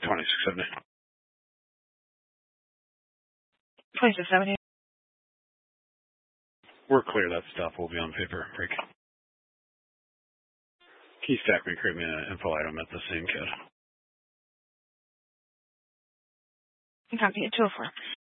2670. 2670. We're clear. That stuff will be on paper break. Key stack me, create me an info item at the same code. Copy it, 204.